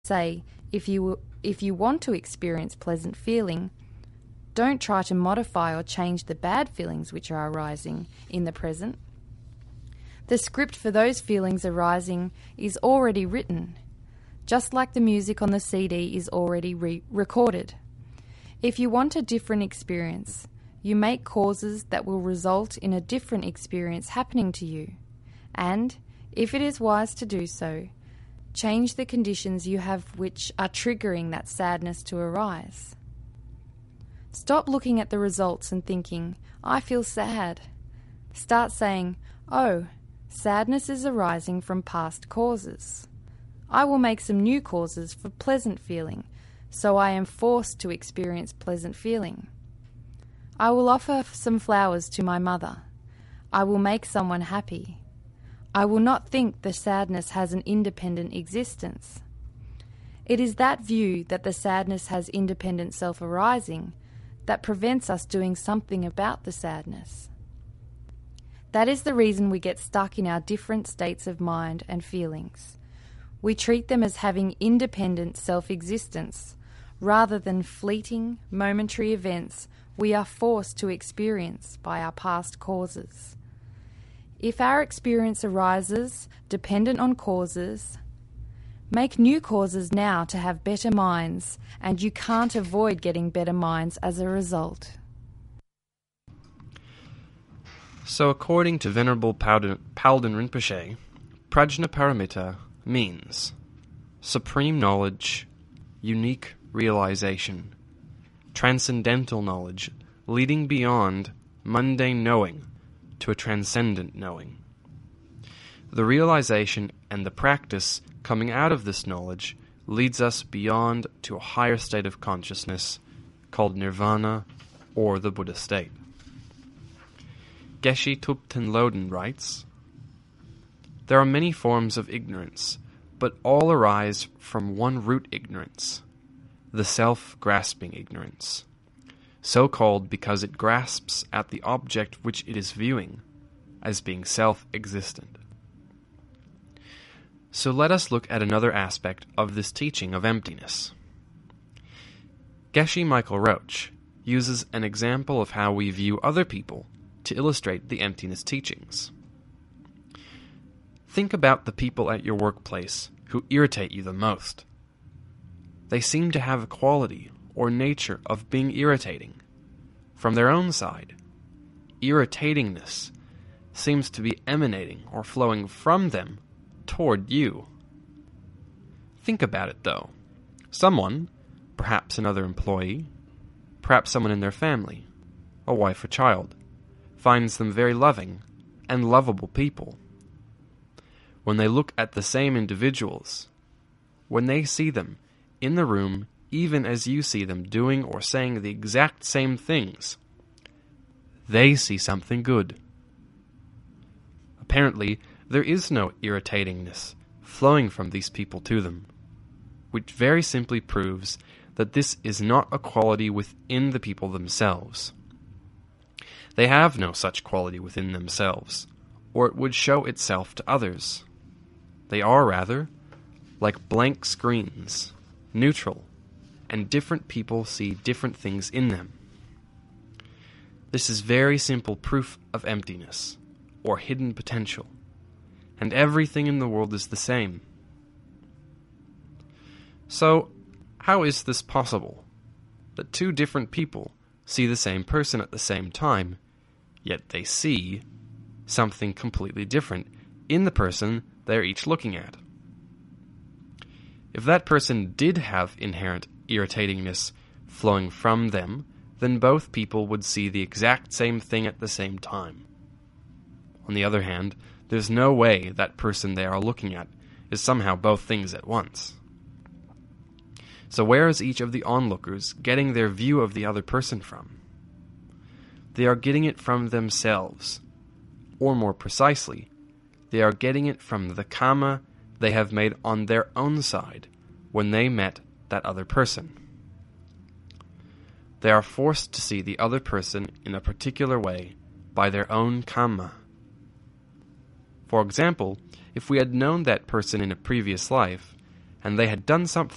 say, if you want to experience pleasant feeling, don't try to modify or change the bad feelings which are arising in the present. The script for those feelings arising is already written, just like the music on the CD is already recorded. If you want a different experience, you make causes that will result in a different experience happening to you. And, if it is wise to do so, change the conditions you have which are triggering that sadness to arise. Stop looking at the results and thinking, I feel sad. Start saying, oh, sadness is arising from past causes. I will make some new causes for pleasant feeling, so I am forced to experience pleasant feeling. I will offer some flowers to my mother. I will make someone happy. I will not think the sadness has an independent existence. It is that view that the sadness has independent self-arising that prevents us doing something about the sadness. That is the reason we get stuck in our different states of mind and feelings. We treat them as having independent self-existence, rather than fleeting, momentary events we are forced to experience by our past causes. If our experience arises dependent on causes, make new causes now to have better minds, and you can't avoid getting better minds as a result. So according to Venerable Palden Rinpoche, Prajnaparamita means supreme knowledge, unique realization, transcendental knowledge leading beyond mundane knowing to a transcendent knowing. The realization and the practice coming out of this knowledge leads us beyond to a higher state of consciousness called nirvana or the Buddha state. Geshe Thupten Loden writes, there are many forms of ignorance, but all arise from one root ignorance, the self-grasping ignorance, so called because it grasps at the object which it is viewing as being self-existent. So let us look at another aspect of this teaching of emptiness. Geshe Michael Roach uses an example of how we view other people to illustrate the emptiness teachings. Think about the people at your workplace who irritate you the most. They seem to have a quality or nature of being irritating. From their own side, irritatingness seems to be emanating or flowing from them toward you. Think about it though. Someone, perhaps another employee, perhaps someone in their family, a wife or child, finds them very loving and lovable people. When they look at the same individuals, when they see them in the room, even as you see them doing or saying the exact same things, they see something good. Apparently, there is no irritatingness flowing from these people to them, which very simply proves that this is not a quality within the people themselves. They have no such quality within themselves, or it would show itself to others. They are, rather, like blank screens, neutral, and different people see different things in them. This is very simple proof of emptiness, or hidden potential, and everything in the world is the same. So, how is this possible? That two different people see the same person at the same time, yet they see something completely different in the person they're each looking at. If that person did have inherent irritatingness flowing from them, then both people would see the exact same thing at the same time. On the other hand, there's no way that person they are looking at is somehow both things at once. So where is each of the onlookers getting their view of the other person from? They are getting it from themselves, or more precisely, they are getting it from the karma they have made on their own side when they met that other person. They are forced to see the other person in a particular way by their own karma. For example, if we had known that person in a previous life, and they had done something